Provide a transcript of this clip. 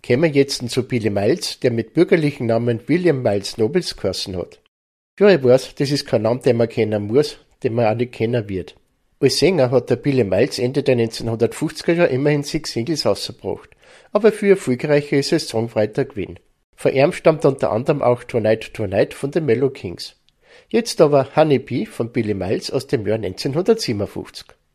Kommen wir jetzt zu Billy Miles, der mit bürgerlichen Namen William Miles Nobles geheißen hat. Ja, ich weiß, das ist kein Name, den man kennen muss, den man auch nicht kennen wird. Als Sänger hat der Billy Miles Ende der 1950er Jahre immerhin 6 Singles rausgebracht, aber viel erfolgreicher ist er als Songwriter gewesen. Von ihm stammt unter anderem auch Tonight Tonight von den Mellow Kings. Jetzt aber Honey Bee von Billy Miles aus dem Jahr 1957.